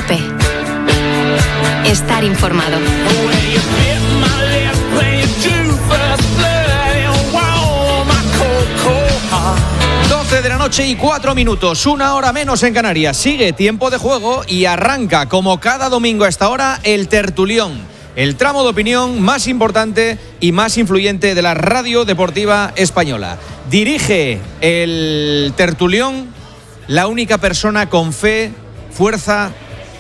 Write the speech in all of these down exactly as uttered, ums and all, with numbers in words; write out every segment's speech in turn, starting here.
COPE. Estar informado. doce de la noche y cuatro minutos, una hora menos en Canarias. Sigue tiempo de juego y arranca, como cada domingo a esta hora, el tertulión. El tramo de opinión más importante y más influyente de la radio deportiva española. Dirige el tertulión la única persona con fe, fuerza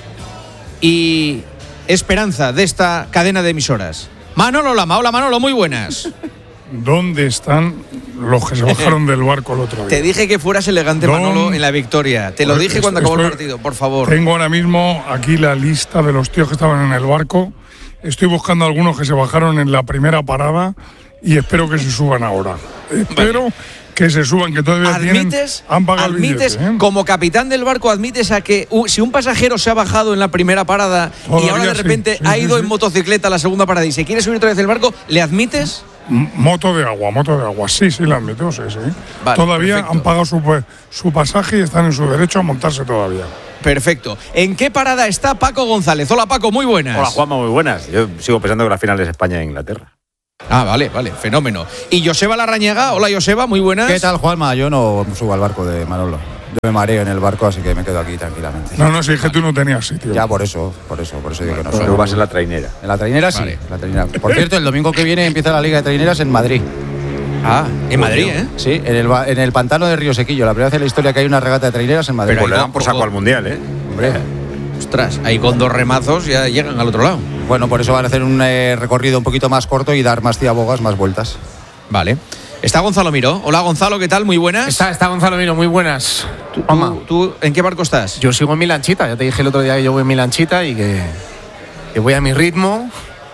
y esperanza de esta cadena de emisoras. Manolo Lama. Hola Manolo, muy buenas. ¿Dónde están los que se bajaron del barco el otro día? Te dije que fueras elegante, Don... Manolo, en la victoria. Te lo pues dije esto, cuando acabó esto, el partido, por favor. Tengo ahora mismo aquí la lista de los tíos que estaban en el barco. Estoy buscando algunos que se bajaron en la primera parada y espero que se suban ahora. Espero vale. que se suban, que todavía ¿Admites, tienen, han pagado admites, el billete, ¿eh? Como capitán del barco, admites a que uh, si un pasajero se ha bajado en la primera parada todavía y ahora de repente sí, sí, ha ido sí, en sí. motocicleta a la segunda parada y se quiere subir otra vez el barco, ¿le admites? Moto de agua, moto de agua, sí, sí, la admito, sí, sí. Vale, todavía perfecto. Han pagado su, su pasaje y están en su derecho a montarse todavía. Perfecto. ¿En qué parada está Paco González? Hola Paco, muy buenas. Hola Juanma, muy buenas. Yo sigo pensando que la final es España e Inglaterra. Ah, vale, vale, fenómeno. ¿Y Joseba Larrañaga? Hola Joseba, muy buenas. ¿Qué tal Juanma? Yo no subo al barco de Manolo. Yo me mareo en el barco, así que me quedo aquí tranquilamente. No, no, si es que tú no tenías sitio. Ya, por eso, por eso, por eso digo que no. Pero vas en la trainera. En la trainera sí. Vale. La trainera. Por cierto, el domingo que viene empieza la Liga de Traineras en Madrid. Ah, en Madrid, ¿eh? Sí, en el, en el pantano de Río Sequillo. La primera vez en la historia que hay una regata de traineras en Madrid. Pero pues le dan por saco al Mundial, ¿eh? Hombre. Ostras, ahí con dos remazos ya llegan al otro lado. Bueno, por eso van a hacer un eh, recorrido un poquito más corto y dar más ciabogas, más vueltas. Vale. Está Gonzalo Miró. Hola Gonzalo, ¿qué tal? Muy buenas. Está, está Gonzalo Miró, muy buenas. ¿Tú, tú, ¿Tú en qué barco estás? Yo sigo en mi lanchita. Ya te dije el otro día que yo voy en mi lanchita y que, que voy a mi ritmo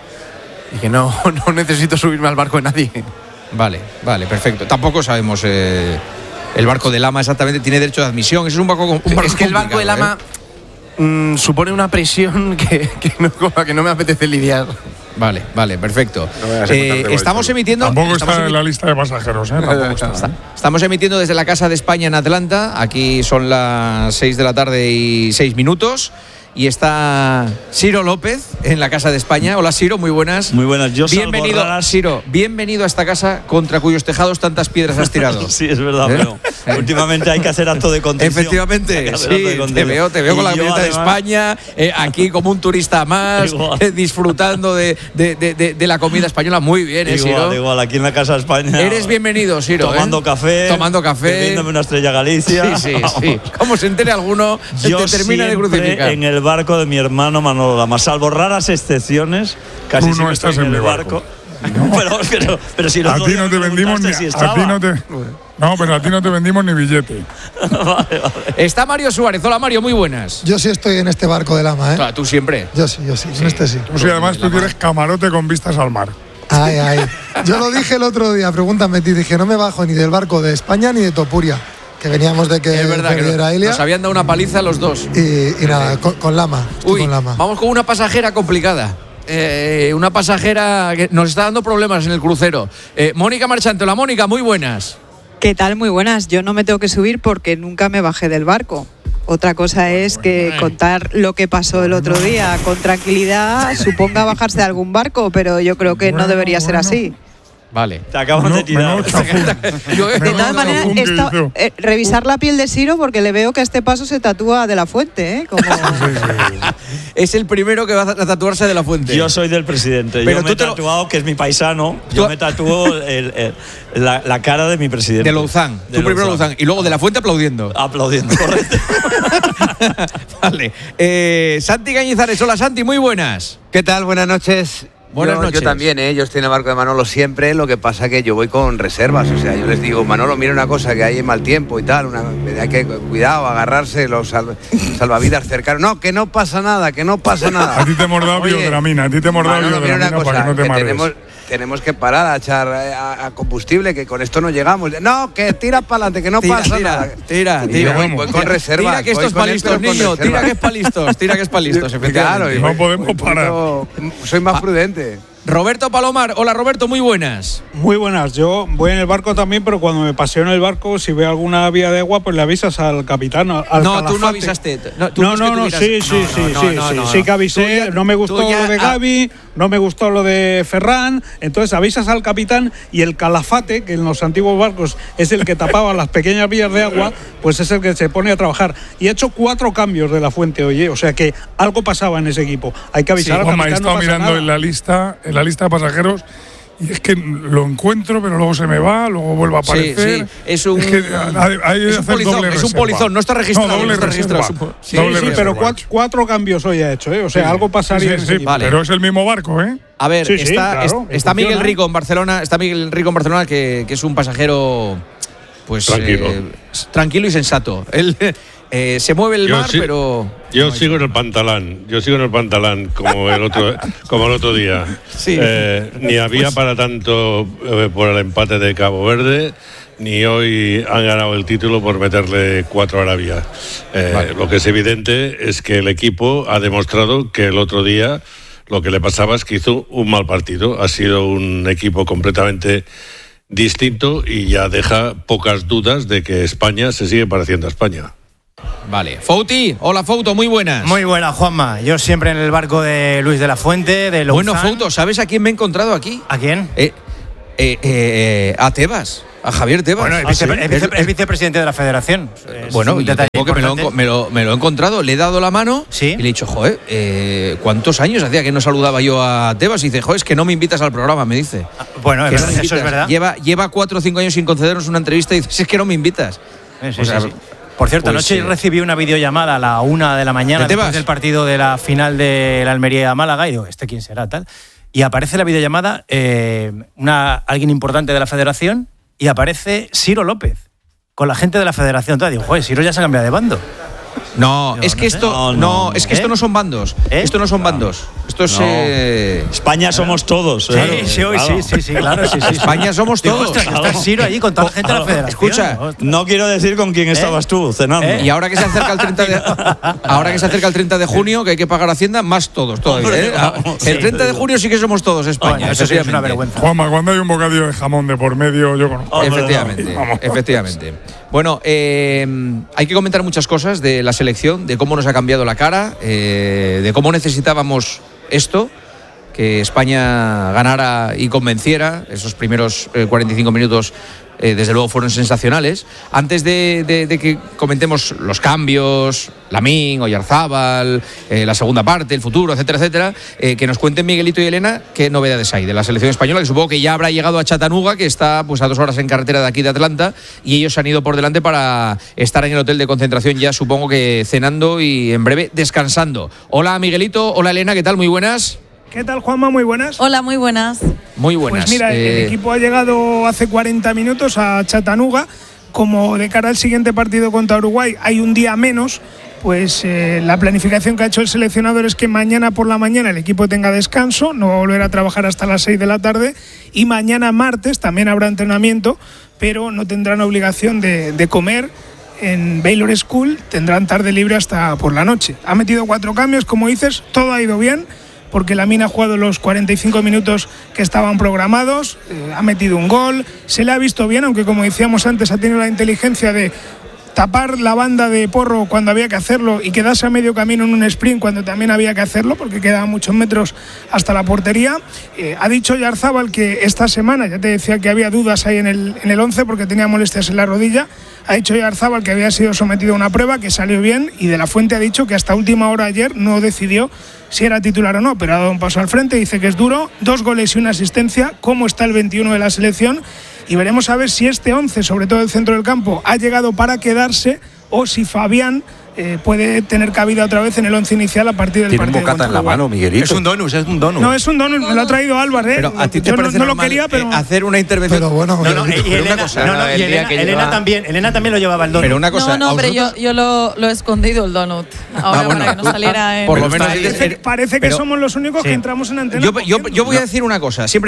y que no, no necesito subirme al barco de nadie. Vale, vale, perfecto. Tampoco sabemos eh, el barco de Lama exactamente tiene derecho de admisión. Eso es un barco, un barco es que el barco de Lama ¿eh? mm, supone una presión que, que, no, que no me apetece lidiar. Vale, vale, perfecto. No eh, estamos emitiendo. Tampoco estamos está emi- en la lista de pasajeros, ¿eh? Tampoco está. Está. Estamos emitiendo desde la Casa de España en Atlanta. Aquí son las seis de la tarde y seis minutos. Y está Ciro López en la Casa de España. Hola Ciro, muy buenas. Muy buenas, yo Bienvenido, raras... Ciro, bienvenido a esta casa contra cuyos tejados tantas piedras has tirado. Sí, es verdad, ¿Eh? pero ¿Eh? últimamente hay que hacer acto de contención. Efectivamente, sí, de te veo, te veo y con la camiseta de España, eh, aquí como un turista más, eh, disfrutando de, de, de, de, de la comida española. Muy bien, ¿eh, igual, Ciro? Igual, aquí en la Casa de España. Eres bienvenido, Ciro. Tomando ¿eh? café. Tomando café. Bebiéndome una Estrella Galicia. Sí, sí, sí. Como se entere alguno, yo te termina de crucificar. En el barco de mi hermano Manolo Lama, salvo raras excepciones, casi tú no estás en, en el barco. barco. No. pero, pero, pero si a ti no te vendimos ni si a ti no te no, pero a ti no te vendimos ni billete. vale, vale. Está Mario Suárez. Hola Mario, muy buenas. Yo sí estoy en este barco de Lama, ¿eh? Claro, tú siempre. Yo sí, yo sí, sí. En este sí. Tú sí, además tú tienes camarote con vistas al mar. Ay, ay. Yo lo dije el otro día, pregúntame, te dije, no me bajo ni del barco de España ni de Topuria. Que veníamos de que es verdad que Ilia. Nos habían dado una paliza los dos. Y, y nada, con, con Lama. Uy, con Lama. Vamos con una pasajera complicada. Eh, una pasajera que nos está dando problemas en el crucero. Eh, Mónica Marchante. Hola Mónica, muy buenas. ¿Qué tal? Muy buenas. Yo no me tengo que subir porque nunca me bajé del barco. Otra cosa es que contar lo que pasó el otro día con tranquilidad suponga bajarse de algún barco, pero yo creo que no debería ser así. Vale. Te acabas no, de tirar. Yo, de todas maneras, esta, eh, revisar la piel de Ciro porque le veo que a este paso se tatúa de la Fuente, ¿eh? Como... sí, sí, sí. Es el primero que va a tatuarse de la Fuente. Yo soy del presidente. Pero yo me he tatuado, lo... que es mi paisano. Yo me tatúo el, el, la, la cara de mi presidente. De Louzán. De Tú primero Louzán. Y luego de la Fuente aplaudiendo. Aplaudiendo, correcto. Vale. Eh, Santi Cañizares. Hola Santi, muy buenas. ¿Qué tal? Buenas noches. Buenas yo, noches. Yo también, ¿eh? Yo estoy en el barco de Manolo siempre, lo que pasa que yo voy con reservas, o sea, yo les digo, Manolo, mira una cosa, que hay mal tiempo y tal, una, hay que cuidado, agarrarse los salv, salvavidas cercanos. No, que no pasa nada, que no pasa nada. A ti te hemos dado biodramina, a ti te hemos dado biodramina para que no te que marees. Tenemos, tenemos que parar a echar a, a combustible, que con esto no llegamos. No, que tira para adelante, que no tira, pasa tira, nada. Tira, tira. Voy, voy con reservas. Tira que esto es para listos, niño. Tira que es para listos. Tira que es para listos, efectivamente. Claro, no podemos parar. Soy más prudente. Roberto Palomar. Hola Roberto, muy buenas. Muy buenas, yo voy en el barco también, pero cuando me paseo en el barco, si veo alguna vía de agua, pues le avisas al capitán, al No, Calafate. tú no avisaste. No, tú no, no, no, no, miras... sí, sí, no, sí, no, sí, no, sí, no, sí, no, sí que avisé, ya, no me gustó ya, lo de Gavi, no me gustó lo de Ferran, entonces avisas al capitán y el Calafate, que en los antiguos barcos es el que tapaba las pequeñas vías de agua, pues es el que se pone a trabajar. Y he hecho cuatro cambios de la fuente, oye, o sea que algo pasaba en ese equipo. Hay que avisar Sí, al Juanma, he capitán, no estado pasa mirando nada. en la lista, en la lista de pasajeros. Y es que lo encuentro, pero luego se me va, luego vuelve a aparecer. Sí, sí. Es un, es que hay, hay es un hacer polizón, doble es un reserva. polizón, no está registrado. No, doble no está reserva. registrado. Sí, Doble sí, reserva. pero cuatro, cuatro cambios hoy ha hecho, ¿eh? O sea, Sí, algo pasaría sí, en sí, ese sí, equipo. Vale. pero es el mismo barco, ¿eh? A ver, Sí, sí, está, claro, es- y está Miguel funciona. Rico en Barcelona, está Miguel Rico en Barcelona que, que es un pasajero pues Tranquilo. eh, tranquilo y sensato. Él eh, se mueve el Yo mar, sí- pero Yo sigo en el pantalán, yo sigo en el pantalán como el otro, como el otro día. Sí. Eh, ni había para tanto eh, por el empate de Cabo Verde, ni hoy han ganado el título por meterle cuatro a Arabia. Eh, Vale. Lo que es evidente es que el equipo ha demostrado que el otro día lo que le pasaba es que hizo un mal partido. Ha sido un equipo completamente distinto y ya deja pocas dudas de que España se sigue pareciendo a España. vale. Fouti, hola Fouto, muy buenas. Muy buena, Juanma. Yo siempre en el barco de Luis de la Fuente, de Louzán. Bueno, Fouto, ¿sabes a quién me he encontrado aquí? ¿A quién? Eh, eh, eh, a Tebas, a Javier Tebas. Bueno, el, Ah, vice- sí. el vice- el vicepresidente de la Federación. Es Bueno, un yo detalle tengo que me lo, he importante. enco- me, lo, me lo he encontrado, le he dado la mano ¿Sí? y le he dicho, joder, eh, ¿cuántos años hacía que no saludaba yo a Tebas? Y dice, joder, es que no me invitas al programa, me dice. Bueno, Que es no verdad, me eso es invitas. verdad. Lleva, lleva cuatro o cinco años sin concedernos una entrevista y dices, es que no me invitas. Sí, sí, O sea, sí, sí. Por cierto, pues, anoche eh, recibí una videollamada a la una de la mañana ¿De Tebas? después del partido de la final de la Almería Málaga y digo, ¿este quién será? Tal. Y aparece la videollamada eh, una, alguien importante de la Federación y aparece Ciro López con la gente de la Federación. Entonces digo, joder, Ciro ya se ha cambiado de bando. No, No, es que no sé. esto No, no, no, es no. que esto ¿Eh? no son bandos. ¿Eh? Esto no son bandos. Esto es No. eh, España somos todos. Sí, ¿eh? sí, hoy Claro. sí, sí, sí, claro, sí, sí, sí. España somos Digo, todos. ostras, que está Ciro allí con toda la gente de la Federación. Escucha, Ostras. No quiero decir con quién estabas tú cenando. ¿Eh? Y ahora que se acerca el treinta de ahora que se acerca el treinta de junio, que hay que pagar Hacienda, más todos todavía. Hombre, ¿eh? vamos, El sí, treinta de digo. junio sí que somos todos España. Bueno, eso sí es una efectivamente. vergüenza. Juanma, cuando hay un bocadillo de jamón de por medio, yo conozco. Hombre, Efectivamente, Vamos. efectivamente. Bueno, eh, hay que comentar muchas cosas de la selección, de cómo nos ha cambiado la cara, eh, de cómo necesitábamos esto, que España ganara y convenciera. Esos primeros eh, cuarenta y cinco minutos, eh, desde luego, fueron sensacionales. Antes de, de- de que comentemos los cambios, Lamín, Oyarzábal, eh, la segunda parte, el futuro, etcétera, etcétera, eh, que nos cuenten Miguelito y Elena qué novedades hay de la selección española, que supongo que ya habrá llegado a Chattanooga, que está pues a dos horas en carretera de aquí de Atlanta, y ellos se han ido por delante para estar en el hotel de concentración ya, supongo que cenando y en breve descansando. Hola Miguelito, hola Elena, ¿qué tal? Muy buenas. ¿Qué tal, Juanma? Muy buenas. Hola, muy buenas. Muy buenas. Pues mira, Eh, el equipo ha llegado hace cuarenta minutos a Chattanooga. Como de cara al siguiente partido contra Uruguay hay un día menos, pues eh, la planificación que ha hecho el seleccionador es que mañana por la mañana el equipo tenga descanso, no va a volver a trabajar hasta las seis de la tarde, y mañana martes también habrá entrenamiento, pero no tendrán obligación de, de comer en Baylor School, tendrán tarde libre hasta por la noche. Ha metido cuatro cambios, como dices, todo ha ido bien, porque Lamín ha jugado los cuarenta y cinco minutos que estaban programados, eh, ha metido un gol, se le ha visto bien, aunque como decíamos antes ha tenido la inteligencia de tapar la banda de Porro cuando había que hacerlo y quedarse a medio camino en un sprint cuando también había que hacerlo, porque quedaban muchos metros hasta la portería. Eh, ha dicho Oyarzábal que esta semana, ya te decía que había dudas ahí en el, en el once porque tenía molestias en la rodilla, ha dicho Oyarzábal que había sido sometido a una prueba, que salió bien, y De la Fuente ha dicho que hasta última hora ayer no decidió si era titular o no, pero ha dado un paso al frente, dice que es duro, dos goles y una asistencia, cómo está el veintiuno de la selección, y veremos a ver si este once, sobre todo el centro del campo, ha llegado para quedarse o si Fabián eh, puede tener cabida otra vez en el once inicial a partir del Tiene un partido bocata contra en la Uruguay. mano, Miguelito. Es un donus, es un donus. No, es un donut, me lo ha traído Álvaro, ¿eh? Pero a ti te Yo no, parece no lo normal, quería, pero... eh, hacer una intervención. Pero bueno, No, no, y Pero una Elena, cosa, no, no, el y día Elena, que Elena lleva- también, Elena también lo llevaba el donut. Pero una cosa, no, no, ¿a hombre, yo, vosotros? yo lo, lo he escondido el donut. Ahora Ah, bueno, para que no saliera en... por lo Parece, menos parece que pero- somos los únicos Sí. que entramos en antena. Yo, por yo, cierto. yo voy a decir una cosa. Siempre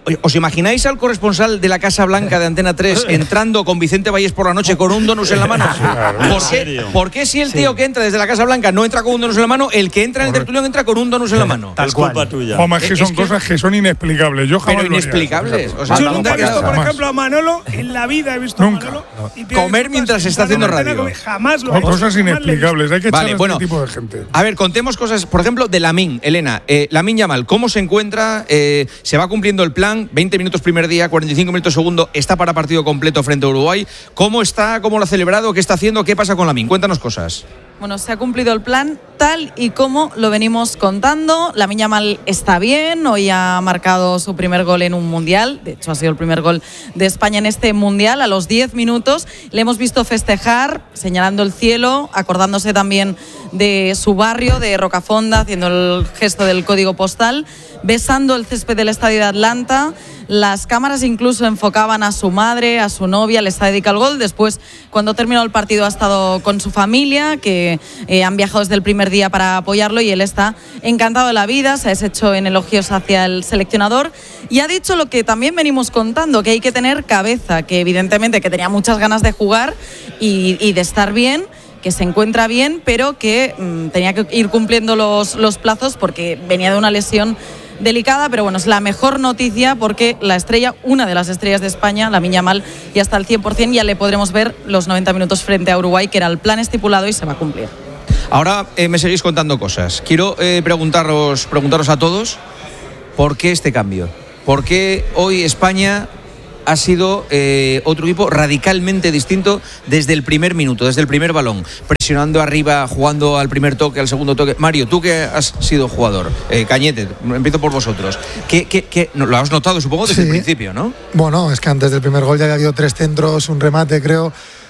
¿Os imagináis al corresponsal de la Casa Blanca de Antena tres entrando con Vicente Valles por la noche con un donus en la mano? ¿Por qué, ¿Por qué si el tío sí. que entra desde la Casa Blanca no entra con un donus en la mano, el que entra en el tertulión entra con un donus en la mano? Tal es culpa tuya. Juanma, es que son es que cosas que son inexplicables. Yo jamás pero inexplicables. O sea, yo nunca he visto, por ejemplo, a Manolo, en la vida he visto nunca. a Manolo No. y comer mientras se está haciendo radio. Jamás lo he Cosas visto, inexplicables. Hay que echar vale, a bueno, este tipo de gente. A ver, contemos cosas, por ejemplo, de Lamine, Elena. Eh, Lamine Yamal, ¿cómo se encuentra? Eh, ¿Se va cumpliendo el plan? veinte minutos primer día, cuarenta y cinco minutos segundo, está para partido completo frente a Uruguay. ¿Cómo está? ¿Cómo lo ha celebrado? ¿Qué está haciendo? ¿Qué pasa con Lamine? Cuéntanos cosas. Bueno, se ha cumplido el plan tal y como lo venimos contando. Lamine Yamal está bien, hoy ha marcado su primer gol en un mundial, de hecho ha sido el primer gol de España en este mundial. A los diez minutos le hemos visto festejar, señalando el cielo, acordándose también de su barrio, de Rocafonda, haciendo el gesto del código postal, besando el césped del estadio de Atlanta. Las cámaras incluso enfocaban a su madre, a su novia, les ha dedicado el gol. Después, cuando terminó el partido, ha estado con su familia, que eh, han viajado desde el primer día para apoyarlo, y él está encantado de la vida, se ha deshecho en elogios hacia el seleccionador y ha dicho lo que también venimos contando, que hay que tener cabeza, que evidentemente que tenía muchas ganas de jugar y, y de estar bien, que se encuentra bien, pero que mmm, tenía que ir cumpliendo los, los plazos porque venía de una lesión delicada, pero bueno, es la mejor noticia porque la estrella, una de las estrellas de España, Lamine Yamal, ya está al cien por ciento, ya le podremos ver los noventa minutos frente a Uruguay, que era el plan estipulado y se va a cumplir. Ahora eh, me seguís contando cosas. Quiero eh, preguntaros, preguntaros a todos, ¿por qué este cambio? ¿Por qué hoy España ha sido eh, otro equipo radicalmente distinto desde el primer minuto, desde el primer balón, presionando arriba, jugando al primer toque, al segundo toque? Mario, tú que has sido jugador, eh, Cañete, empiezo por vosotros. ¿Qué, qué, qué, no, lo has notado, supongo, desde sí. el principio, ¿no? Bueno, es que antes del primer gol ya había habido tres centros, un remate, creo.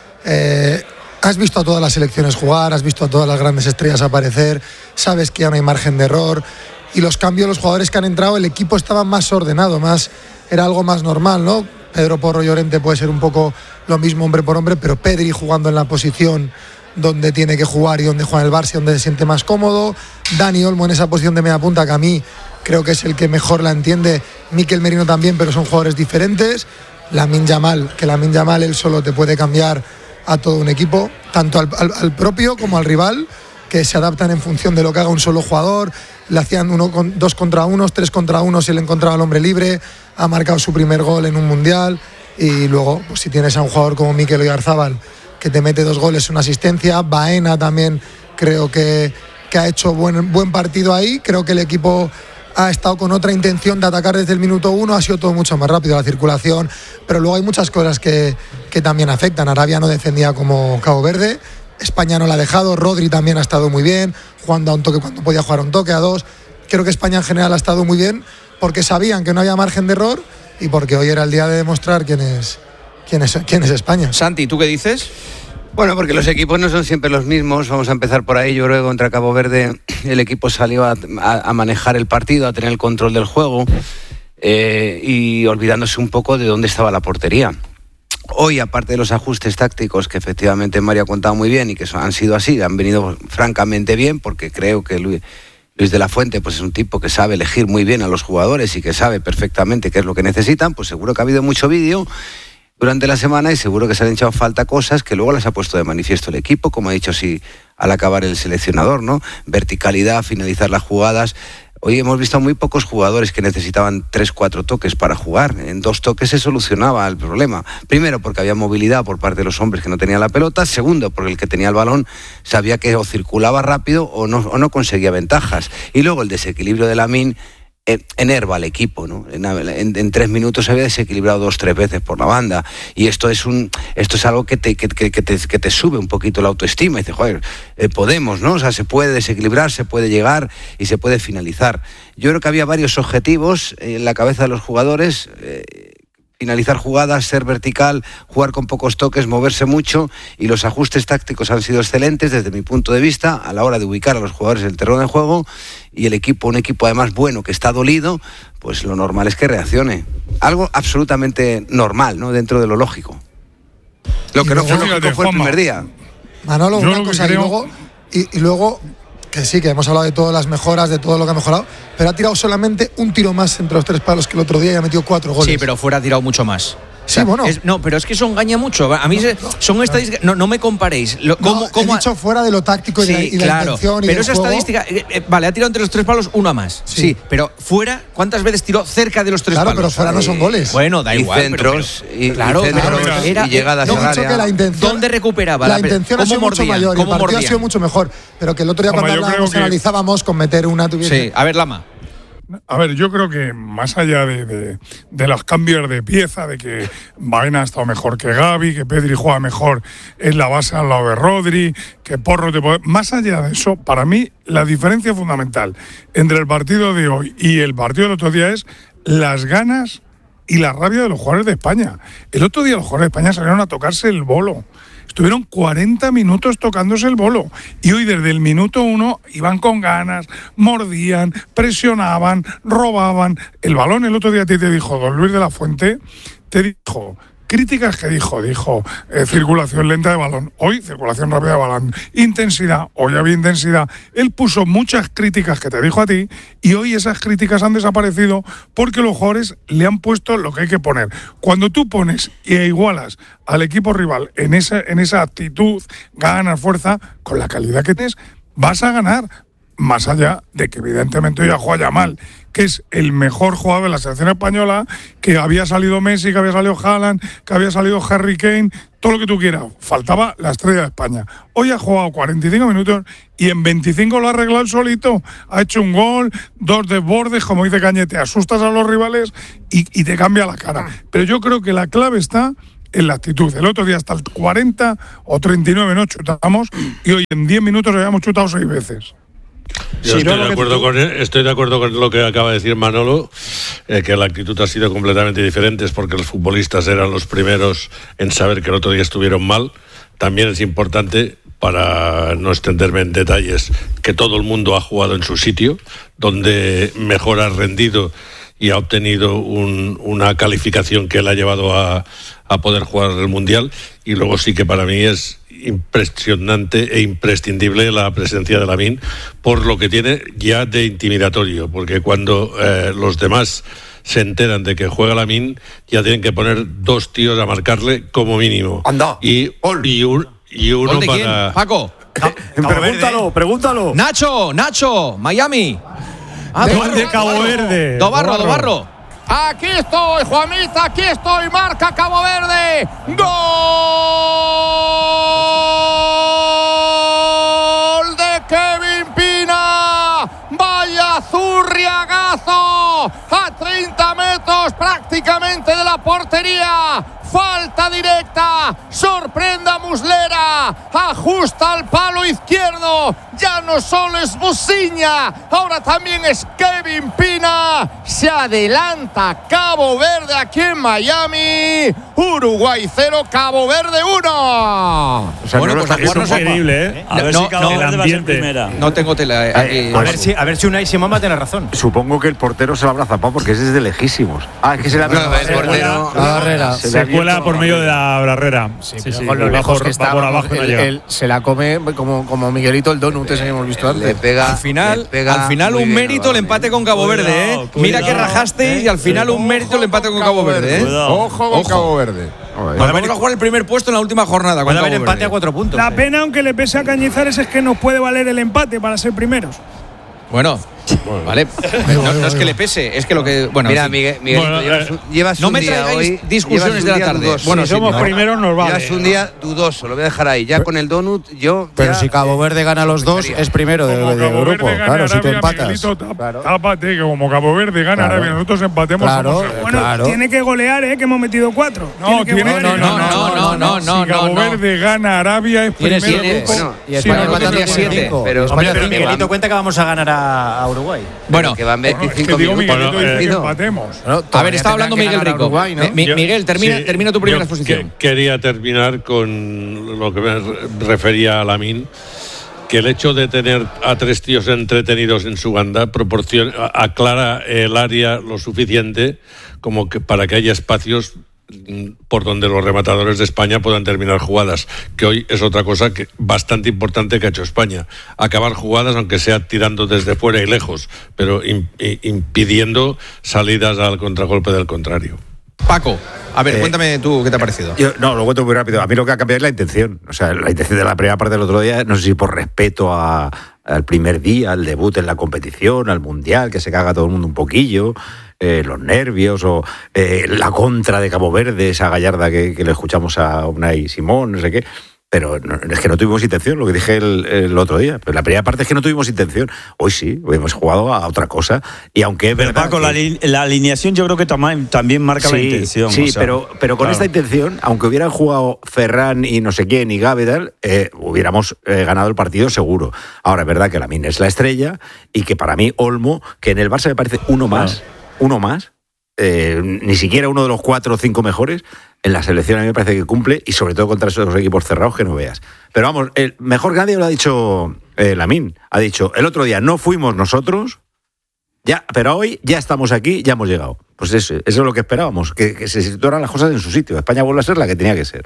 Eh, has visto a todas las selecciones jugar, has visto a todas las grandes estrellas aparecer, sabes que ya no hay margen de error. Y los cambios, los jugadores que han entrado, el equipo estaba más ordenado, más, era algo más normal, ¿no? Pedro Porro y Llorente puede ser un poco lo mismo hombre por hombre, pero Pedri jugando en la posición donde tiene que jugar y donde juega en el Barça, donde se siente más cómodo. Dani Olmo en esa posición de media punta, que a mí creo que es el que mejor la entiende. Mikel Merino también, pero son jugadores diferentes. Lamine Yamal, que Lamine Yamal él solo te puede cambiar a todo un equipo, tanto al, al, al propio como al rival, que se adaptan en función de lo que haga un solo jugador. Le hacían uno con, dos contra unos, tres contra uno si él encontraba al hombre libre. Ha marcado su primer gol en un mundial. Y luego, pues si tienes a un jugador como Mikel Oyarzabal, que te mete dos goles, una asistencia. Baena también creo que, que ha hecho buen, buen partido ahí. Creo que el equipo ha estado con otra intención de atacar desde el minuto uno. Ha sido todo mucho más rápido, la circulación. Pero luego hay muchas cosas que, que también afectan. Arabia no defendía como Cabo Verde. España no la ha dejado, Rodri también ha estado muy bien, jugando a un toque cuando podía jugar a un toque, a dos. Creo que España en general ha estado muy bien porque sabían que no había margen de error y porque hoy era el día de demostrar quién es, quién es, quién es España. Santi, ¿tú qué dices? Bueno, porque los equipos no son siempre los mismos, vamos a empezar por ahí. Yo creo que contra Cabo Verde el equipo salió a, a, a manejar el partido, a tener el control del juego eh, y olvidándose un poco de dónde estaba la portería. Hoy, aparte de los ajustes tácticos que efectivamente Mario ha contado muy bien y que han sido así, han venido francamente bien, porque creo que Luis, Luis de la Fuente pues es un tipo que sabe elegir muy bien a los jugadores y que sabe perfectamente qué es lo que necesitan, pues seguro que ha habido mucho vídeo durante la semana y seguro que se han echado falta cosas que luego las ha puesto de manifiesto el equipo, como ha dicho sí al acabar el seleccionador, ¿no? Verticalidad, finalizar las jugadas. Hoy hemos visto muy pocos jugadores que necesitaban tres, cuatro toques para jugar. En dos toques se solucionaba el problema. Primero, porque había movilidad por parte de los hombres que no tenían la pelota. Segundo, porque el que tenía el balón sabía que o circulaba rápido o no, o no conseguía ventajas. Y luego el desequilibrio de Lamine enerva al equipo, ¿no? En, en, en tres minutos se había desequilibrado dos, tres veces por la banda. Y esto es un, esto es algo que te, que, que, que te, que te sube un poquito la autoestima. Y dices, joder, eh, podemos, ¿no? O sea, se puede desequilibrar, se puede llegar y se puede finalizar. Yo creo que había varios objetivos en la cabeza de los jugadores. Eh, finalizar jugadas, ser vertical, jugar con pocos toques, moverse mucho, y los ajustes tácticos han sido excelentes desde mi punto de vista a la hora de ubicar a los jugadores en el terreno de juego, y el equipo, un equipo además bueno que está dolido, pues lo normal es que reaccione. Algo absolutamente normal, ¿no? Dentro de lo lógico. Lo que no fue lógico fue el primer día. Manolo, una cosa, y luego, y, y luego que sí, que hemos hablado de todas las mejoras, de todo lo que ha mejorado, pero ha tirado solamente un tiro más entre los tres palos que el otro día y ha metido cuatro goles. Sí, pero fuera ha tirado mucho más. Sí, o sea, bueno. Es, no, pero es que eso engaña mucho. A mí no, se, no, son no, estadísticas. No, no me comparéis. Lo, ¿cómo, no, cómo he dicho fuera de lo táctico y, sí, la, y claro, la intención. Y pero del esa juego. estadística. Eh, eh, vale, ha tirado entre los tres palos una más. Sí. sí, pero fuera, ¿cuántas veces tiró cerca de los tres claro, palos? Pero fuera no son goles. Bueno, da y igual. Centros, pero, pero, y, claro, y centros claro, y era, llegadas yo al he dicho área. que la intención, ¿Dónde recuperaba? La intención ha sido mucho mordían? mayor y el partido mordían? ha sido mucho mejor. Pero que el otro día Hombre, cuando hablábamos, que... analizábamos con meter una tuviera. Sí, a ver, Lama. A ver, yo creo que más allá de, de, de los cambios de pieza, de que Baena ha estado mejor que Gavi, que Pedri juega mejor en la base al lado de Rodri, que Porro te puede... Más allá de eso, para mí la diferencia fundamental entre el partido de hoy y el partido del otro día es las ganas y la rabia de los jugadores de España. El otro día los jugadores de España salieron a tocarse el bolo. Estuvieron cuarenta minutos tocándose el bolo. Y hoy desde el minuto uno iban con ganas, mordían, presionaban, robaban. El balón el otro día a ti te dijo, don Luis de la Fuente, te dijo... Críticas que dijo, dijo, eh, circulación lenta de balón, hoy circulación rápida de balón, intensidad, hoy había intensidad. Él puso muchas críticas que te dijo a ti y hoy esas críticas han desaparecido porque los jugadores le han puesto lo que hay que poner. Cuando tú pones e igualas al equipo rival en esa, en esa actitud, ganas, fuerza, con la calidad que tienes, vas a ganar. Más allá de que evidentemente hoy ha jugado Yamal, que es el mejor jugador de la selección española, que había salido Messi, que había salido Haaland, que había salido Harry Kane, todo lo que tú quieras. Faltaba la estrella de España. Hoy ha jugado cuarenta y cinco minutos y en veinticinco lo ha arreglado él solito. Ha hecho un gol, dos desbordes, como dice Cañete, asustas a los rivales y, y te cambia la cara. Pero yo creo que la clave está en la actitud. El otro día hasta el cuarenta o treinta y nueve no chutamos y hoy en diez minutos habíamos chutado seis veces. Yo estoy, de acuerdo con, estoy de acuerdo con lo que acaba de decir Manolo, eh, que la actitud ha sido completamente diferente, es porque los futbolistas eran los primeros en saber que el otro día estuvieron mal. También es importante, para no extenderme en detalles, que todo el mundo ha jugado en su sitio, donde mejor ha rendido y ha obtenido un, una calificación que le ha llevado a, a poder jugar el Mundial. Y luego sí que para mí es impresionante e imprescindible la presencia de Lamine por lo que tiene ya de intimidatorio, porque cuando eh, los demás se enteran de que juega Lamine ya tienen que poner dos tíos a marcarle como mínimo. Anda. Y, y, un, y uno de para... quién? Paco. Pregúntalo, pregúntalo. Nacho, Nacho, Miami. Ah, Gol de Cabo Verde. Dobarro, Dobarro. Aquí estoy, Juanita, aquí estoy, marca Cabo Verde. ¡Gol de Kevin Pina! ¡Vaya zurriagazo! A treinta metros prácticamente de la portería. Falta directa, sorprende a Muslera, ajusta al palo izquierdo, ya no solo es Musiña, ahora también es Kevin Pina, se adelanta Cabo Verde aquí en Miami, Uruguay cero, Cabo Verde uno. O sea, bueno, no pues es increíble, ¿eh? A ver no, si Cabo no, Verde va a ser primera. No tengo tela eh, aquí. A ver si, a ver si Unai Simón tiene razón. Supongo que el portero se lo habrá zapado porque ese es de lejísimos. Ah, es que se le ha no, el portero. La barrera. Se, se cuela por medio de la barrera. Sí, sí, sí, con lo lejos por, que está, por abajo él, no él se la come como, como Miguelito el donut ese que hemos visto antes. Le pega, al final, le pega al final un mérito el empate con Cabo Verde, ¿eh? Cuidado, Mira que rajasteis ¿eh? Y al final un mérito el empate con Cabo Verde, ¿eh? Ojo con Cabo Verde. Vamos a jugar el primer puesto en la última jornada. Puede haber empate a cuatro puntos. La pena, aunque le pese a Cañizares, es que nos puede valer el empate para ser primeros. Bueno, bueno, vale. No, no es que le pese, es que lo que. Bueno, mira, en fin. Miguel, Miguel bueno, llevas, un, llevas no un me día traigáis hoy, discusiones de la tarde. Dudoso. Bueno, si somos no, primeros, nos vale. Llevas un día dudoso, lo voy a dejar ahí. Ya con el donut, yo. Pero ya, si Cabo Verde gana los dos, es primero de, de grupo. Claro, si tú empatas. Tápate, que como Cabo Verde gana Arabia, nosotros empatemos. Claro, bueno, claro. tiene que golear, ¿eh? Que hemos metido cuatro. No, tiene no, no, no, no, no, no. Si Cabo Verde gana Arabia, es primero de grupo. Y España empatando siete. Pero Miguelito cuenta que vamos a ganar a Uruguay. Bueno, que van veinticinco digo, minutos. Miguelito Bueno, dice eh, que empatemos. Bueno, a ver, estaba hablando Miguel Rico. Uruguay, ¿no? Eh, Mi, Yo- Miguel, termina, sí, termina tu primera yo exposición. que- quería terminar con lo que me re- refería a Lamine, que el hecho de tener a tres tíos entretenidos en su banda proporciona, aclara el área lo suficiente como que para que haya espacios por donde los rematadores de España puedan terminar jugadas, que hoy es otra cosa que bastante importante que ha hecho España, acabar jugadas aunque sea tirando desde fuera y lejos, pero in, impidiendo salidas al contragolpe del contrario. Paco, a ver, Eh, cuéntame tú qué te ha parecido. Yo, no, lo cuento muy rápido. A mí lo que ha cambiado es la intención. O sea, la intención de la primera parte del otro día, no sé si por respeto a, al primer día, al debut en la competición, al Mundial, que se caga todo el mundo un poquillo, eh, los nervios o eh, la contra de Cabo Verde, esa gallarda que, que le escuchamos a Unai Simón, no sé qué. Pero no, es que no tuvimos intención, lo que dije el, el otro día. Pero la primera parte es que no tuvimos intención. Hoy sí, hoy hemos jugado a otra cosa. Y aunque es Pero verdad Paco, que... la, li- la alineación yo creo que tam- también marca sí, la intención. Sí, o sea, pero, pero con claro. esta intención, aunque hubieran jugado Ferran y no sé quién y Gavidal, eh, hubiéramos eh, ganado el partido seguro. Ahora es verdad que Lamine es la estrella y que para mí Olmo, que en el Barça me parece uno más, uno más, eh, ni siquiera uno de los cuatro o cinco mejores, en la selección a mí me parece que cumple y sobre todo contra esos equipos cerrados que no veas. Pero vamos, el mejor que nadie lo ha dicho eh, Lamine. Ha dicho, el otro día no fuimos nosotros, ya, pero hoy ya estamos aquí, ya hemos llegado. Pues eso, eso es lo que esperábamos, que, que se situaran las cosas en su sitio. España vuelve a ser la que tenía que ser.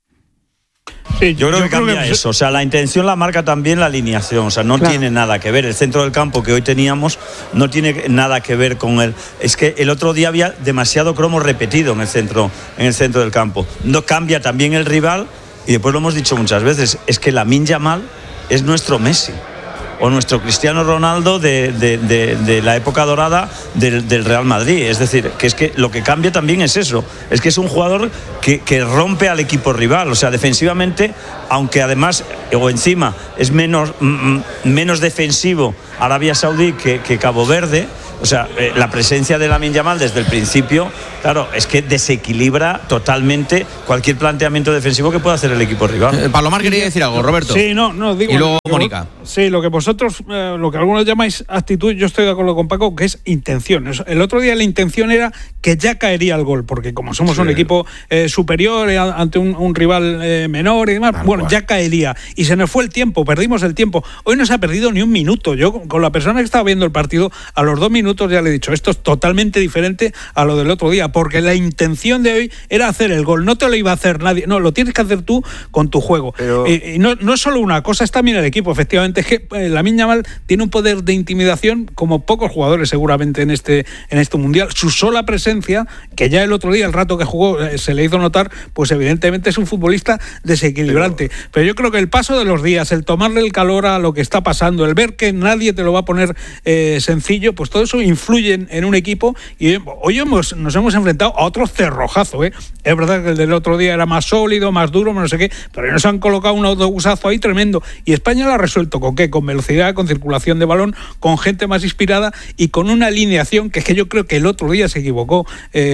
Sí, yo creo yo que creo cambia que- eso. O sea, la intención la marca también la alineación. O sea, no Claro. tiene nada que ver. El centro del campo que hoy teníamos no tiene nada que ver con el. Es que el otro día había demasiado cromo repetido en el centro, en el centro del campo. No cambia también el rival. Y después lo hemos dicho muchas veces. Es que Lamine Yamal es nuestro Messi. O nuestro Cristiano Ronaldo de, de, de, de la época dorada del, del Real Madrid. Es decir, que es que lo que cambia también es eso. Es que es un jugador que, que rompe al equipo rival. O sea, defensivamente, aunque además, o encima, es menos, mm, menos defensivo Arabia Saudí que, que Cabo Verde. O sea, eh, la presencia de Lamine Yamal desde el principio, claro, es que desequilibra totalmente cualquier planteamiento defensivo que pueda hacer el equipo rival. Eh, Palomar quería decir algo, Roberto. Sí, no, no, digo. Y luego lo que Mónica. vos- Sí, lo que vosotros, eh, lo que algunos llamáis actitud, yo estoy de acuerdo con Paco, que es intención. Es- El otro día la intención era que ya caería el gol, porque como somos un equipo eh, superior eh, ante un, un rival eh, menor y demás, bueno, ya caería. Y se nos fue el tiempo, perdimos el tiempo. Hoy no se ha perdido ni un minuto. Yo, con- con la persona que estaba viendo el partido, a los dos minutos ya le he dicho, esto es totalmente diferente a lo del otro día, porque la intención de hoy era hacer el gol. No te lo iba a hacer nadie, no, lo tienes que hacer tú con tu juego. Pero- Y, y no, no es solo una cosa, es también el equipo, efectivamente. Es que eh, Lamine Yamal tiene un poder de intimidación como pocos jugadores seguramente en este, en este Mundial. Su sola presencia, que ya el otro día, el rato que jugó, eh, se le hizo notar, pues evidentemente es un futbolista desequilibrante. Pero, Pero yo creo que el paso de los días, el tomarle el calor a lo que está pasando, el ver que nadie te lo va a poner eh, sencillo, pues todo eso influye en, en un equipo. Y hoy hemos, nos hemos enfrentado a otro cerrojazo, ¿eh? Es verdad que el del otro día era más sólido, más duro, no sé qué, pero nos han colocado un autobusazo ahí tremendo. Y España lo ha resuelto con qué, con velocidad, con circulación de balón, con gente más inspirada y con una alineación que es que yo creo que el otro día se equivocó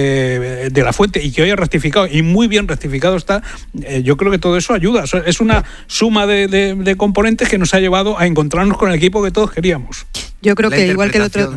eh, de la Fuente y que hoy ha rectificado, y muy bien rectificado está. Eh, yo creo que todo eso ayuda. Es una suma de, de, de componentes que nos ha llevado a encontrarnos con el equipo que todos queríamos. Yo creo que igual que el otro...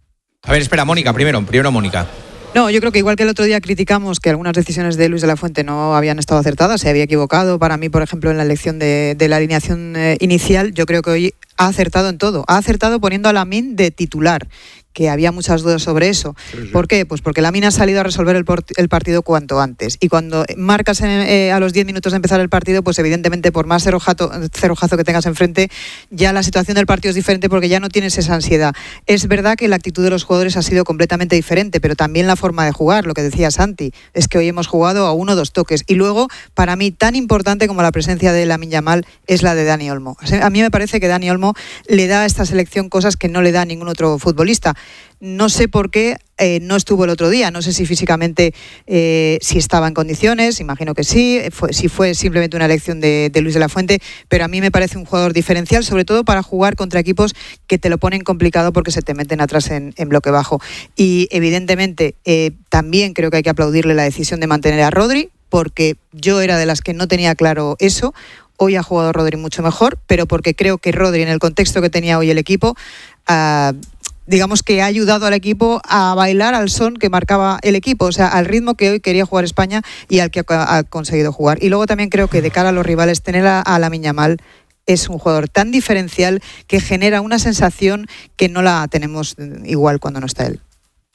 A ver, espera, Mónica, primero, primero Mónica. No, yo creo que igual que el otro día criticamos que algunas decisiones de Luis de la Fuente no habían estado acertadas, se había equivocado. Para mí, por ejemplo, en la elección de, de la alineación eh, inicial, yo creo que hoy ha acertado en todo. Ha acertado poniendo a Lamine de titular, que había muchas dudas sobre eso. Sí, sí. ¿Por qué? Pues porque Lamine ha salido a resolver el, port- el partido cuanto antes. Y cuando marcas en, eh, a los diez minutos de empezar el partido, pues evidentemente por más cerrojazo, cerrojazo que tengas enfrente, ya la situación del partido es diferente porque ya no tienes esa ansiedad. Es verdad que la actitud de los jugadores ha sido completamente diferente, pero también la forma de jugar, lo que decía Santi, es que hoy hemos jugado a uno o dos toques. Y luego, para mí, tan importante como la presencia de Lamine Yamal es la de Dani Olmo. O sea, a mí me parece que Dani Olmo le da a esta selección cosas que no le da a ningún otro futbolista. No sé por qué eh, no estuvo el otro día, no sé si físicamente eh, si estaba en condiciones, imagino que sí, fue, si fue simplemente una elección de, de Luis de la Fuente, pero a mí me parece un jugador diferencial, sobre todo para jugar contra equipos que te lo ponen complicado porque se te meten atrás en, en bloque bajo. Y evidentemente eh, también creo que hay que aplaudirle la decisión de mantener a Rodri, porque yo era de las que no tenía claro eso. Hoy ha jugado Rodri mucho mejor, pero porque creo que Rodri, en el contexto que tenía hoy el equipo, uh, digamos que ha ayudado al equipo a bailar al son que marcaba el equipo, o sea, al ritmo que hoy quería jugar España y al que ha, ha conseguido jugar. Y luego también creo que de cara a los rivales, tener a, a Lamine Yamal es un jugador tan diferencial que genera una sensación que no la tenemos igual cuando no está él.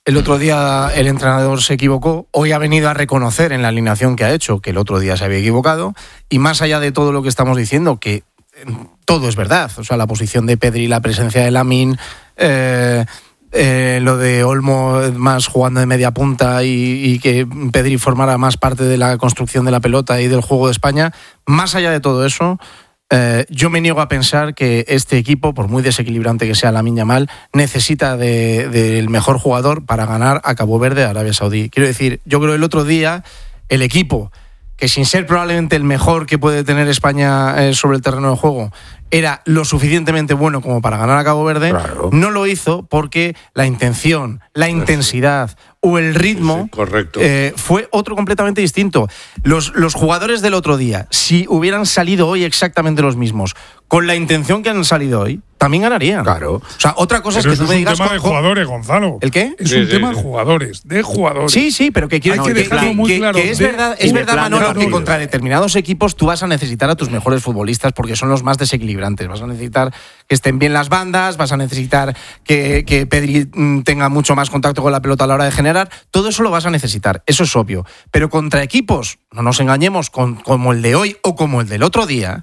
el otro día el entrenador se equivocó, hoy ha venido a reconocer en la alineación que ha hecho que el otro día se había equivocado, y más allá de todo lo que estamos diciendo, que todo es verdad, o sea, la posición de Pedri, la presencia de Lamine, eh, eh, lo de Olmo más jugando de media punta y, y que Pedri formara más parte de la construcción de la pelota y del juego de España, más allá de todo eso, eh, yo me niego a pensar que este equipo, por muy desequilibrante que sea Lamine Yamal, necesita de, del mejor jugador para ganar a Cabo Verde, a Arabia Saudí. Quiero decir, yo creo que el otro día el equipo, que sin ser probablemente el mejor que puede tener España eh, sobre el terreno de juego, era lo suficientemente bueno como para ganar a Cabo Verde, claro. No lo hizo porque la intención, la intensidad o el ritmo sí, correcto. Eh, fue otro completamente distinto. Los, los jugadores del otro día, si hubieran salido hoy exactamente los mismos, con la intención que han salido hoy, también ganarían. Claro. O sea, otra cosa pero es que tú me digas... Es un tema de jugadores, Gonzalo. ¿El qué? Es sí, un sí, tema sí. de jugadores, de jugadores. Sí, sí, pero que quiero Hay que decir dejarlo que, muy que, claro. que es de, verdad, es verdad Manolo, que de contra determinados equipos tú vas a necesitar a tus mejores futbolistas porque son los más desequilibrantes. Vas a necesitar que estén bien las bandas, vas a necesitar que, que Pedri tenga mucho más contacto con la pelota a la hora de generar. Todo eso lo vas a necesitar, eso es obvio. Pero contra equipos, no nos engañemos, con, como el de hoy o como el del otro día,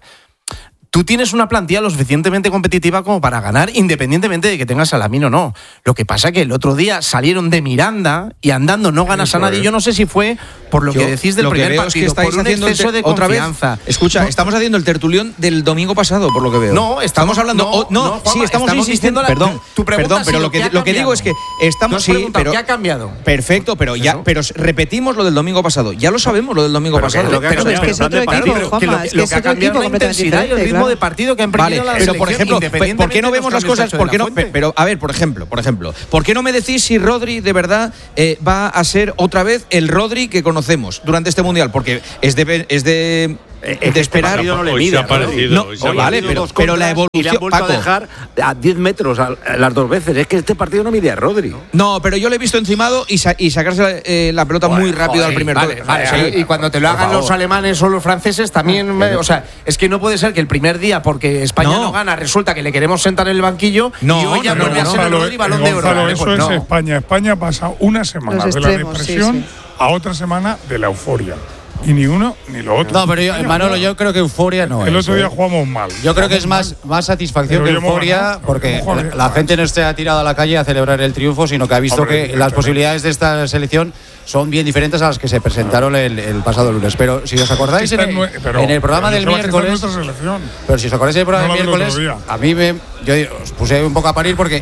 tú tienes una plantilla lo suficientemente competitiva como para ganar, independientemente de que tengas a Lamine o no. Lo que pasa que el otro día salieron de Miranda y andando no ganas Eso a nadie. Es. Yo no sé si fue por lo Yo, que decís del lo primer que veo partido, es que por un haciendo exceso de otra confianza. Vez, escucha, no, estamos haciendo el tertulión del domingo pasado, por lo que veo. No, estamos, estamos hablando... No, oh, no, no Juanma, sí, estamos, estamos insistiendo... La, perdón, tu perdón, pero lo que, lo que digo es que estamos... Sí, pero, ¿qué ha cambiado? Perfecto, pero ya, pero repetimos lo del domingo pasado. Ya lo sabemos, lo del domingo pero pasado. Lo que, pero es que es otro equipo, Juanma. Lo que ha cambiado es la intensidad y el ritmo de partido que han perdido la pero por ejemplo, ¿por qué no vemos las cosas? ¿Por qué no? Pero a ver, por ejemplo, por ejemplo, ¿por qué no me decís si Rodri de verdad eh, va a ser otra vez el Rodri que conocemos durante este mundial? Porque es de es de Eh, de esperar no le mide, no, no vale, pero, pero la evolución y le han vuelto Paco, a dejar a diez metros a, a las dos veces. Es que este partido no mide a Rodri. No, pero yo le he visto encimado y, sa y sacarse eh, la pelota bueno, muy rápido joder, al primer vale, vale, sí, y cuando te lo hagan los alemanes o los franceses también, o sea, es que no puede ser que el primer día porque España no, no gana resulta que le queremos sentar en el banquillo no, y hoy ya no, vuelve no, a ser el Rodri Balón de Oro. Vale, eso pues es no. España. España pasa una semana de la depresión sí, sí. a otra semana de la euforia. Y ni uno ni lo otro. No, pero yo, Manolo, yo creo que euforia no el es. El otro día ¿eh? jugamos mal. Yo creo que es más, más satisfacción pero que euforia, ganado, porque la, la gente no esté tirada a la calle a celebrar el triunfo, sino que ha visto Hombre, que las posibilidades de esta selección son bien diferentes a las que se presentaron el, el pasado lunes. Pero si os acordáis, en el, pero, en el programa del miércoles. Pero si os acordáis del programa no del miércoles, a mí me, yo os puse un poco a parir porque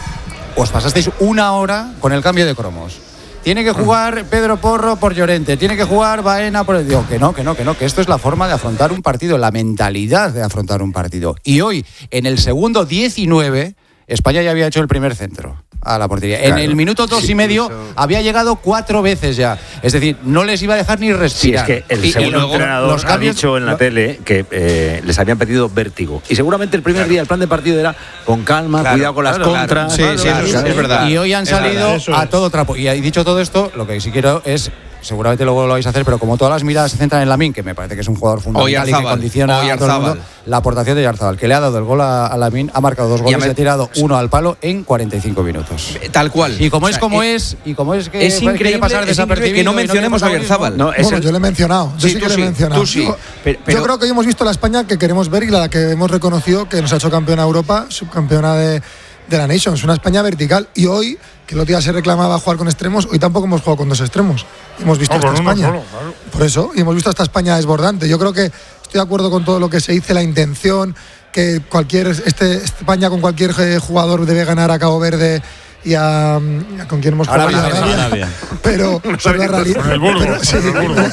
os pasasteis una hora con el cambio de cromos. Tiene que jugar Pedro Porro por Llorente, tiene que jugar Baena por el... Digo, que no, que no, que no, que esto es la forma de afrontar un partido, la mentalidad de afrontar un partido. Y hoy, en el segundo diecinueve, España ya había hecho el primer centro a la portería. Claro. En el minuto dos sí, y medio eso... había llegado cuatro veces ya. Es decir, no les iba a dejar ni respirar. Sí, es que el y, segundo y luego, entrenador los cambios, ha dicho en la lo... tele que eh, les habían pedido vértigo. Y seguramente el primer claro. día el plan de partido era con calma, claro, cuidado con las claro, contras. Claro. Sí, claro, sí, claro, es, es verdad. Y hoy han salido a todo trapo. Y dicho todo esto, lo que sí quiero es... Seguramente luego lo vais a hacer, pero como todas las miradas se centran en Lamine, que me parece que es un jugador fundamental y que condiciona a todo el mundo, la aportación de Oyarzabal, que le ha dado el gol a, a Lamine, ha marcado dos goles y, y ha tirado uno al palo en cuarenta y cinco minutos. Tal cual. Y como o sea, es como es, es, y como es que es increíble pasar es increíble que no mencionemos a Oyarzabal. No, bueno, el... yo le he mencionado, yo sí, sí que le he mencionado. Sí. Yo, pero, pero... yo creo que hoy hemos visto la España que queremos ver y la que hemos reconocido que nos ha hecho campeona de Europa, subcampeona de de la Nations, una España vertical. Y hoy, que el otro día se reclamaba jugar con extremos, hoy tampoco hemos jugado con dos extremos. Hemos visto no, esta España. Solo, claro. Por eso, y hemos visto esta España desbordante. Yo creo que estoy de acuerdo con todo lo que se dice, la intención, que cualquier este España con cualquier jugador debe ganar a Cabo Verde y a, a con quien hemos jugado Arabia, Arabia, Arabia. Pero, pero la realidad pero, sí,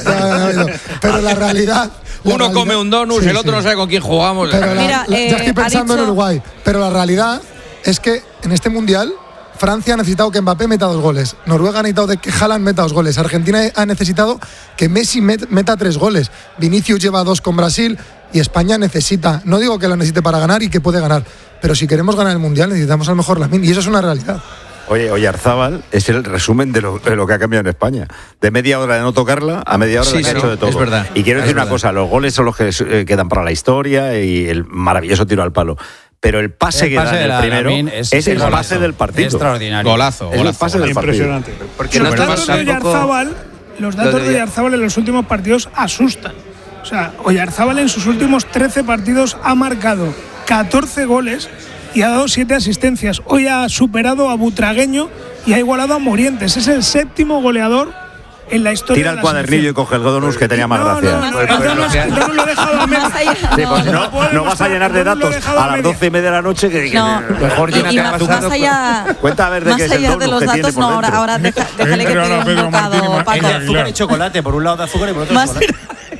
pero la realidad uno realidad, come un donut, sí, el otro sí. no sabe con quién jugamos. Pero la, Mira, la, eh, ya estoy pensando dicho... en Uruguay, pero la realidad es que en este mundial Francia ha necesitado que Mbappé meta dos goles, Noruega ha necesitado de que Haaland meta dos goles, Argentina ha necesitado que Messi met, meta tres goles, Vinicius lleva dos con Brasil y España necesita, no digo que lo necesite para ganar y que puede ganar, pero si queremos ganar el mundial necesitamos al mejor Lamine y eso es una realidad. Oye, Oyarzabal es el resumen de lo, de lo que ha cambiado en España. De media hora de no tocarla a media hora sí, de que sí, ha hecho de todo. Es verdad. Y quiero es decir verdad. una cosa, los goles son los que eh, quedan para la historia y el maravilloso tiro al palo. pero el pase El que pase da de en el la primero Lamin es, es el golazo. pase del partido. Extraordinario. Golazo, Es el golazo. pase del partido. Impresionante. Porque los no datos de tampoco- Oyarzábal, los datos Lo de de Oyarzábal en los últimos partidos asustan. O sea, Oyarzábal en sus últimos trece partidos ha marcado catorce goles y ha dado siete asistencias. Hoy ha superado a Butragueño y ha igualado a Morientes. Es el séptimo goleador en la historia. Tira de el la cuadernillo y selección. coge el Godonus, que tenía más No, gracia. no, no, el Godonus- el Godonus lo he dejado a medio. Más allá- Sí, pues no, no, no. puedo no vas a demostrar, llenar de no lo he datos dejado a a las media. doce y media de la noche. Que, que- No, Mejor y, llena y que más, avanzado, más allá, Cuenta a ver de más qué es el allá de donut los que tiene datos, por no, ahora, dentro. ahora deja- déjale que Entre ahora te dé Pedro un Martín y bocado, Ma- Paco. y El de azúcar y chocolate, por un lado de azúcar y por otro Más- chocolate.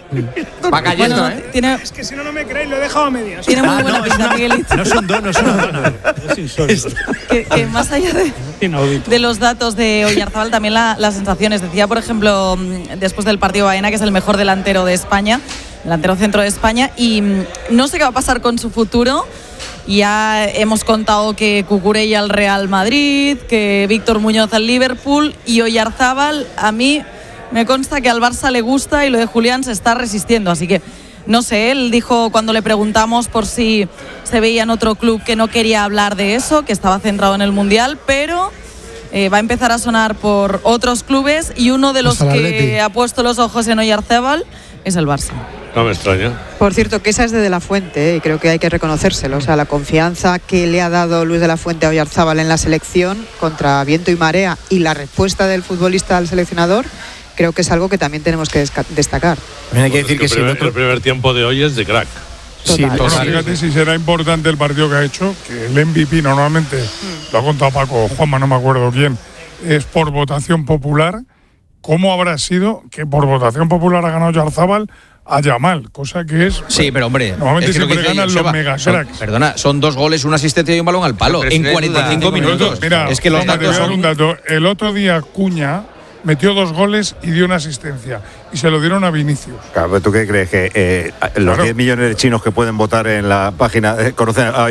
Va cayendo, Bueno, ¿eh? tiene, Es que si no, no me creéis, lo he dejado a medias. tiene muy Ah, buena no, es pinta, una- Miguelito. no son dos, no son dos. Es insólito. Que, que más allá de, Inaudito. de los datos de Oyarzábal, también la- las sensaciones. Decía, por ejemplo, mm, después del partido Baena, que es el mejor delantero de España, delantero centro de España, y mm, no sé qué va a pasar con su futuro. Ya hemos contado que Cucurella al Real Madrid, que Víctor Muñoz al Liverpool, y Oyarzábal, a mí me consta que al Barça le gusta y lo de Julián se está resistiendo, así que no sé, él dijo cuando le preguntamos por si se veía en otro club que no quería hablar de eso, que estaba centrado en el Mundial, pero eh, va a empezar a sonar por otros clubes y uno de los Pues al que Atleti. ha puesto los ojos en Oyarzábal es el Barça. No me extraña. Por cierto, que esa es de De La Fuente, ¿eh? Y creo que hay que reconocérselo. O sea, la confianza que le ha dado Luis de la Fuente a Oyarzábal en la selección contra viento y marea y la respuesta del futbolista al seleccionador, creo que es algo que también tenemos que desca- destacar. También hay que Es decir que el, si el primer, otro. el primer tiempo de hoy es de crack. Sí, Total. Bueno, total. fíjate si será importante el partido que ha hecho, que el M V P normalmente, lo ha contado Paco, Juanma, no me acuerdo quién, es por votación popular. ¿Cómo habrá sido que por votación popular ha ganado Oyarzábal a Yamal? Cosa que es… Sí, pero hombre, Normalmente es que lo que siempre dice ganan los Joseba, mega son- cracks. Perdona, son dos goles, una asistencia y un balón al palo Pero si en no hay cuarenta y cinco duda, minutos. Mira, es que los Juanma, te voy datos a dar un son… dato. El otro día Cuña metió dos goles y dio una asistencia. Y se lo dieron a Vinicius. Claro, ¿tú qué crees? Que eh, los Claro. diez millones de chinos que pueden votar en la página eh, conocen a